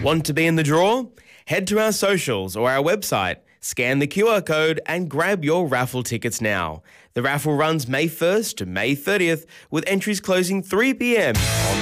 Want to be in the draw? Head to our socials or our website, scan the QR code and grab your raffle tickets now. The raffle runs May 1st to May 30th with entries closing 3 p.m. on